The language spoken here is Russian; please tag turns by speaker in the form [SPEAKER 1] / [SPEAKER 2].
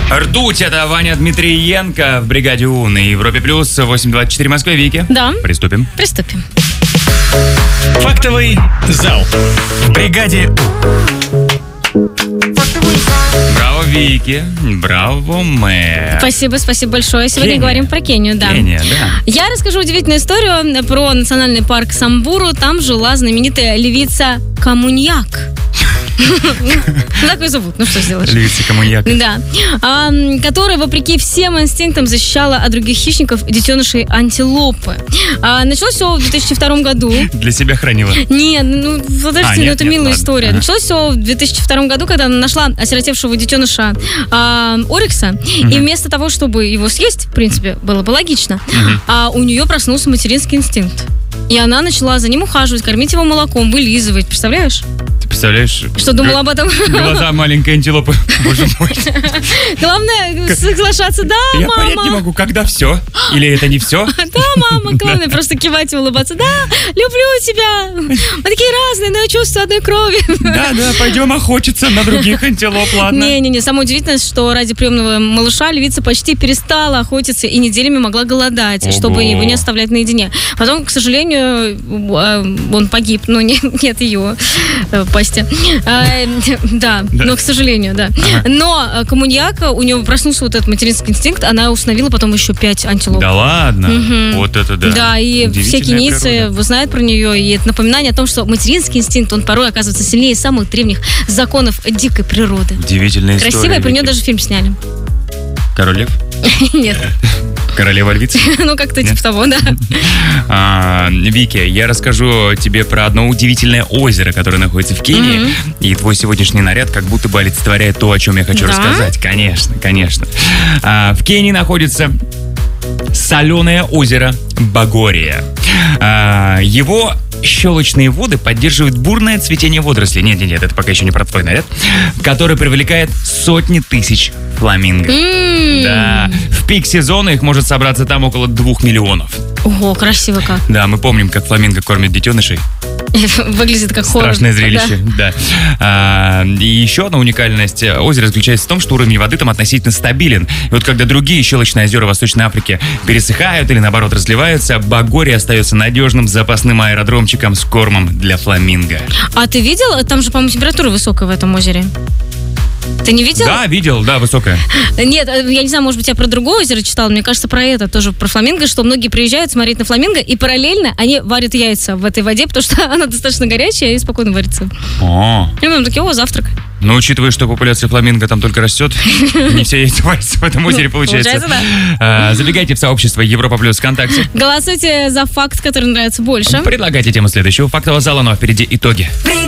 [SPEAKER 1] Ртуть, это Ваня Дмитриенко в бригаде У на Европе Плюс, 8:24 в Москве. Вики?
[SPEAKER 2] Да.
[SPEAKER 1] Приступим.
[SPEAKER 2] Приступим.
[SPEAKER 3] Фактовый зал. В бригаде
[SPEAKER 1] Браво, Вики. Браво, мэр.
[SPEAKER 2] Спасибо большое. Сегодня
[SPEAKER 1] Кения.
[SPEAKER 2] говорим про Кению, да.
[SPEAKER 1] Кения, да.
[SPEAKER 2] Я расскажу удивительную историю про национальный парк Самбуру. Там жила знаменитая львица Комуньяк. Так ее зовут, ну что сделаешь.
[SPEAKER 1] Львица Комуньяк.
[SPEAKER 2] Да. Которая, вопреки всем инстинктам, защищала от других хищников детенышей антилопы. Началось все в 2002 году.
[SPEAKER 1] Для себя хранила.
[SPEAKER 2] Нет, ну подожди,
[SPEAKER 1] нет,
[SPEAKER 2] это
[SPEAKER 1] нет,
[SPEAKER 2] милая
[SPEAKER 1] ладно.
[SPEAKER 2] история.
[SPEAKER 1] Ага.
[SPEAKER 2] Началось все в 2002 году, когда она нашла осиротевшего детеныша Орикса, и вместо того, чтобы его съесть, в принципе, было бы логично, у нее проснулся материнский инстинкт. И она начала за ним ухаживать, кормить его молоком, вылизывать, представляешь?
[SPEAKER 1] Ты представляешь?
[SPEAKER 2] Что думала об этом?
[SPEAKER 1] Глаза маленькой антилопы. Боже мой.
[SPEAKER 2] Главное соглашаться, да,
[SPEAKER 1] Я понять не
[SPEAKER 2] мама.
[SPEAKER 1] могу, когда все. Или это не все?
[SPEAKER 2] Да, мама, главное просто кивать и улыбаться. Да, люблю тебя. Мы такие разные, но я чувствую одной крови.
[SPEAKER 1] Да, пойдем охотиться на других антилоп, ладно.
[SPEAKER 2] Не-не-не, самое удивительное, что ради приемного малыша львица почти перестала охотиться и неделями могла голодать, чтобы его не оставлять наедине. Потом, к сожалению, он погиб, но нет ее пасти. Да, но, к сожалению, да. Но Комуньяка, у него проснулся вот этот материнский инстинкт, она установила потом еще 5 антилоп.
[SPEAKER 1] Да ладно? Вот это да.
[SPEAKER 2] Да, и все
[SPEAKER 1] Удивительная
[SPEAKER 2] кенийцы
[SPEAKER 1] природа.
[SPEAKER 2] знают про нее, и это напоминание о том, что материнский инстинкт, он порой оказывается сильнее самых древних законов дикой природы.
[SPEAKER 1] Удивительная история.
[SPEAKER 2] Красивая, про нее
[SPEAKER 1] Вики.
[SPEAKER 2] даже фильм сняли.
[SPEAKER 1] Король лев?
[SPEAKER 2] Нет,
[SPEAKER 1] Королева львица?
[SPEAKER 2] ну как-то типа того, да.
[SPEAKER 1] Вики, я расскажу тебе про одно удивительное озеро, которое находится в Кении. И твой сегодняшний наряд как будто бы олицетворяет то, о чем я хочу
[SPEAKER 2] Да?
[SPEAKER 1] рассказать. Конечно. В Кении находится соленое озеро Багория. Его щелочные воды поддерживают бурное цветение водорослей. Нет, это пока еще не про твой наряд. Который привлекает сотни тысяч фламинго. Да. В пик сезона их может собраться там около 2 миллионов.
[SPEAKER 2] Ого, красиво как.
[SPEAKER 1] Да, мы помним, как фламинго кормят детенышей.
[SPEAKER 2] Выглядит как хоррор.
[SPEAKER 1] Страшное зрелище, да. И еще одна уникальность озера заключается в том, что уровень воды там относительно стабилен. И вот когда другие щелочные озера в Восточной Африке пересыхают или, наоборот, разливаются, Багория остается надежным запасным аэродромчиком с кормом для фламинго.
[SPEAKER 2] А ты видел? Там же, по-моему, температура высокая в этом озере. Ты не видел?
[SPEAKER 1] Да, видел, да, высокая.
[SPEAKER 2] Нет, я не знаю, может быть, я про другое озеро читала. Мне кажется, про это тоже, про фламинго, что многие приезжают смотреть на фламинго, и параллельно они варят яйца в этой воде, потому что она достаточно горячая и спокойно варится. И мы такие, завтрак.
[SPEAKER 1] Но учитывая, что популяция фламинго там только растет, не все яйца варятся в этом озере, получается.
[SPEAKER 2] да.
[SPEAKER 1] Забегайте в сообщество Европа Плюс ВКонтакте.
[SPEAKER 2] Голосуйте за факт, который нравится больше.
[SPEAKER 1] Предлагайте тему следующего фактового зала, ну а впереди итоги.